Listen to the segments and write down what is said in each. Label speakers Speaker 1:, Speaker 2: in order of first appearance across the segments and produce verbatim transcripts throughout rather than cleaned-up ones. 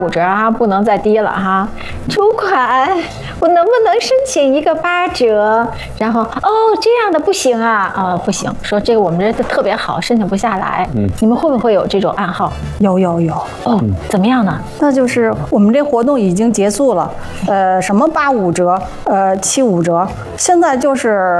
Speaker 1: 五折啊，不能再低了哈。主管，我能不能申请一个八折？然后哦，这样的不行啊，啊、呃、不行，说这个我们这特别好，申请不下来。嗯，你们会不会有这种暗号？
Speaker 2: 有有有。
Speaker 1: 哦，怎么样呢？
Speaker 2: 那就是我们这活动已经结束了，呃，什么八五折，呃，七五折，现在就是。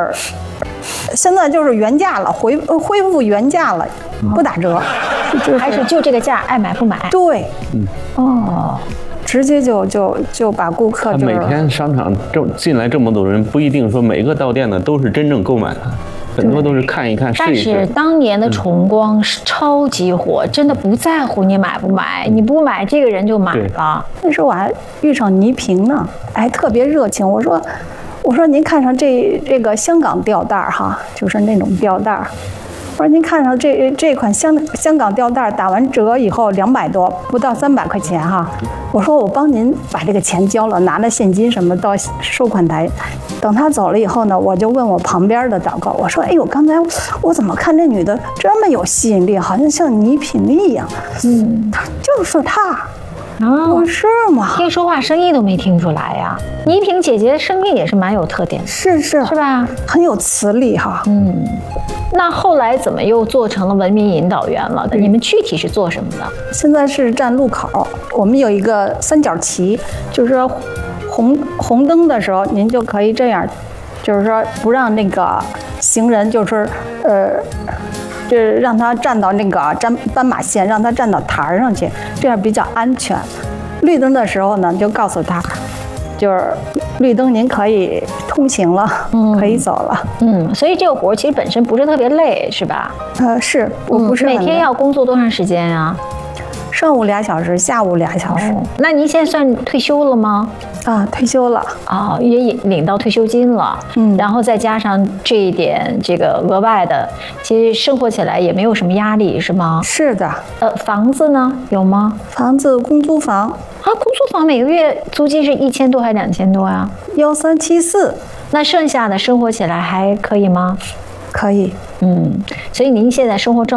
Speaker 2: 现在就是原价了，恢恢复原价了，不打折，
Speaker 1: 就是、还是就这个价，爱买不买。
Speaker 2: 对，
Speaker 1: 嗯，哦，
Speaker 2: 直接就就就把顾客、就是。
Speaker 3: 每天商场这进来这么多人，不一定说每个到店的都是真正购买的，很多都是看一看试一试。
Speaker 1: 但是当年的崇光是超级火，真的不在乎你买不买，你不买这个人就买了。
Speaker 2: 那时候我还遇上倪萍呢，还特别热情，我说。我说您看上这这个香港吊带哈，就是那种吊带。我说您看上这这款香香港吊带，打完折以后两百多，不到三百块钱哈。我说我帮您把这个钱交了，拿了现金什么到收款台。等他走了以后呢，我就问我旁边的导购，我说：“哎呦，刚才我怎么看这女的这么有吸引力，好像像倪萍一样？”嗯，就是她。哦，是吗？
Speaker 1: 听说话声音都没听出来呀。倪萍姐姐声音也是蛮有特点的，
Speaker 2: 是是
Speaker 1: 是吧？
Speaker 2: 很有磁力哈。
Speaker 1: 嗯，那后来怎么又做成了文明引导员了？你们具体是做什么的？
Speaker 2: 现在是站路口，我们有一个三角旗，就是说红红灯的时候，您就可以这样，就是说不让那个行人，就是呃。就是让他站到那个斑斑马线，让他站到台上去，这样比较安全。绿灯的时候呢，就告诉他，就是绿灯您可以通行了，嗯、可以走了。
Speaker 1: 嗯，所以这个活其实本身不是特别累，是吧？
Speaker 2: 呃，是我不是、
Speaker 1: 嗯、每天要工作多长时间啊？
Speaker 2: 上午俩小时，下午俩小时。哦、
Speaker 1: 那您现在算退休了吗？
Speaker 2: 啊，退休了
Speaker 1: 啊、哦，也领到退休金了。嗯，然后再加上这一点这个额外的，其实生活起来也没有什么压力，是吗？
Speaker 2: 是的。
Speaker 1: 呃，房子呢有吗？
Speaker 2: 房子公租房啊，
Speaker 1: 公租房每个月租金是一千多还是两千多呀？
Speaker 2: 幺三七四。
Speaker 1: 那剩下的生活起来还可以吗？
Speaker 2: 可以。
Speaker 1: 嗯，所以您现在生活状